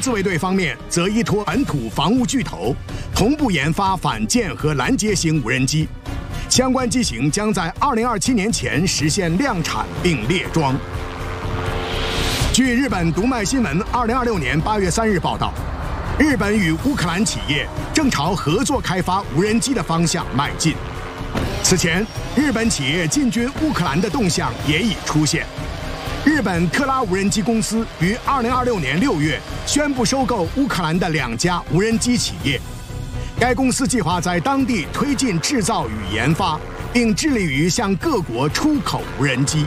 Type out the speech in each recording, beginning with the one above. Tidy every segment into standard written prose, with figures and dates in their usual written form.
自卫队方面则依托本土防务巨头，同步研发反舰和拦截型无人机，相关机型将在2027年前实现量产并列装。据日本读卖新闻2026年8月3日报道，日本与乌克兰企业正朝合作开发无人机的方向迈进。此前，日本企业进军乌克兰的动向也已出现。日本特拉无人机公司于2026年6月宣布收购乌克兰的2家无人机企业。该公司计划在当地推进制造与研发，并致力于向各国出口无人机。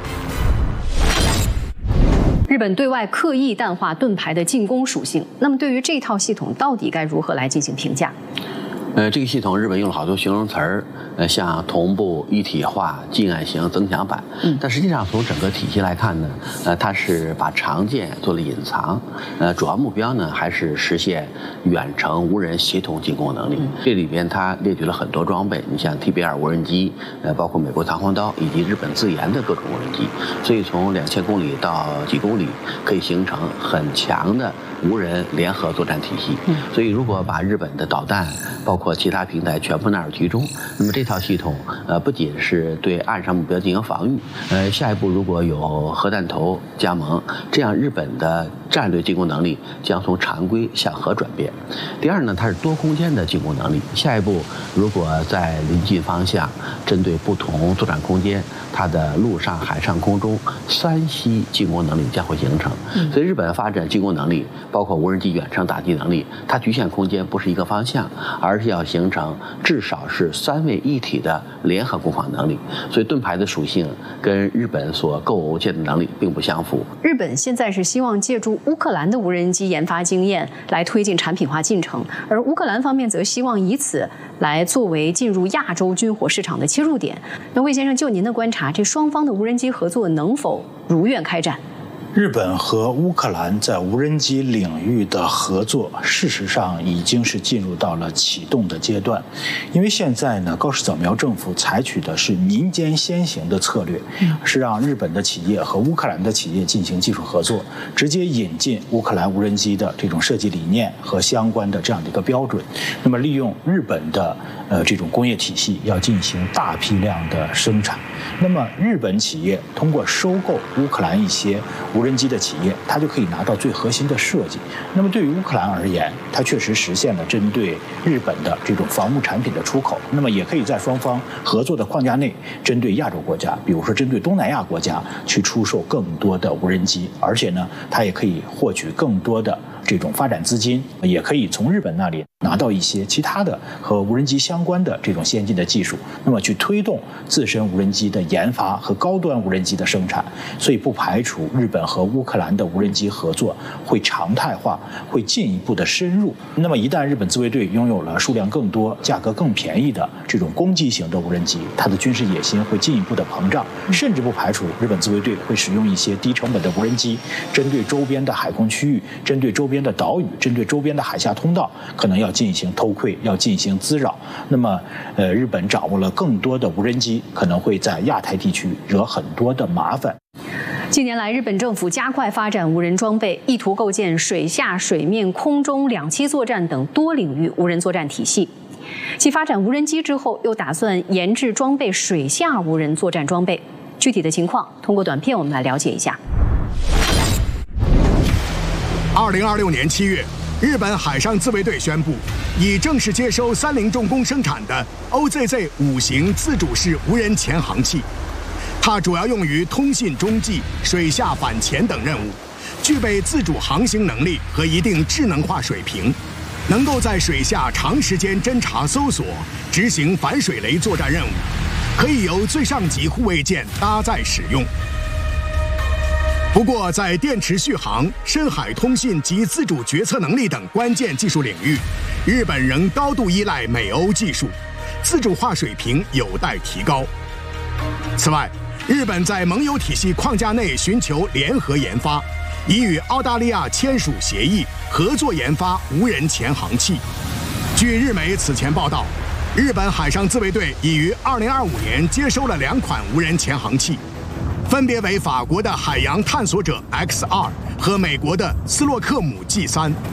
日本对外刻意淡化盾牌的进攻属性，那么对于这套系统到底该如何来进行评价？ 这个系统日本用了好多形容词儿，像同步、一体化、近岸型、增强版。但实际上从整个体系来看呢，它是把常见做了隐藏，主要目标呢还是实现远程无人协同进攻能力。这里边它列举了很多装备，你像 TB2 无人机，包括美国弹簧刀以及日本自研的各种无人机，所以从2000公里到几公里，可以形成很强的无人联合作战体系。所以如果把日本的导弹包括其他平台全部纳入其中，那么这套系统不仅是对岸上目标进行防御，下一步如果有核弹头加盟，这样日本的战略进攻能力将从常规向核转变。第二呢，它是多空间的进攻能力，下一步如果在临近方向针对不同作战空间，它的陆上、海上、空中3栖进攻能力将会形成。所以日本发展进攻能力，包括无人机远程打击能力，它局限空间不是一个方向，而是要形成至少是3位一体的联合攻防能力。所以盾牌的属性跟日本所构建的能力并不相符。 日本现在是希望借助乌克兰的无人机研发经验来推进产品化进程，而乌克兰方面则希望以此来作为进入亚洲军火市场的切入点。那魏先生，就您的观察，这双方的无人机合作能否如愿开展？ 日本和乌克兰在无人机领域的合作，事实上已经是进入到了启动的阶段。因为现在呢，高市早苗政府采取的是民间先行的策略，是让日本的企业和乌克兰的企业进行技术合作，直接引进乌克兰无人机的这种设计理念和相关的这样的一个标准。那么利用日本的这种工业体系，要进行大批量的生产。那么日本企业通过收购乌克兰一些无人机的企业，它就可以拿到最核心的设计。那么对于乌克兰而言，它确实实现了针对日本的这种防务产品的出口。那么也可以在双方合作的框架内，针对亚洲国家，比如说针对东南亚国家，去出售更多的无人机。而且呢，它也可以获取更多的这种发展资金，也可以从日本那里拿到一些其他的和无人机相关的这种先进的技术，那么去推动自身无人机的研发和高端无人机的生产。所以不排除日本和乌克兰的无人机合作会常态化，会进一步的深入。那么一旦日本自卫队拥有了数量更多、价格更便宜的这种攻击型的无人机，它的军事野心会进一步的膨胀，甚至不排除日本自卫队会使用一些低成本的无人机，针对周边的海空区域，针对周边的岛屿，针对周边的海下通道，可能要进行偷窥，要进行滋扰。那么日本掌握了更多的无人机，可能会在亚太地区惹很多的麻烦。 近年来，日本政府加快发展无人装备，意图构建水下、水面、空中两栖作战等多领域无人作战体系。继发展无人机之后，又打算研制装备水下无人作战装备。具体的情况，通过短片我们来了解一下。 2026年7月，日本海上自卫队宣布，已正式接收30重工生产的 OZZ-5型自主式无人潜航器。它主要用于通信中继、水下反潜等任务，具备自主航行能力和一定智能化水平，能够在水下长时间侦察搜索、执行反水雷作战任务，可以由最上级护卫舰搭载使用。不过，在电池续航、深海通信及自主决策能力等关键技术领域，日本仍高度依赖美欧技术，自主化水平有待提高。此外，日本在盟友体系框架内寻求联合研发，已与澳大利亚签署协议，合作研发无人潜航器。据日媒此前报道，日本海上自卫队已于2025年接收了2款无人潜航器，分别为法国的海洋探索者 X2和美国的斯洛克姆 G3。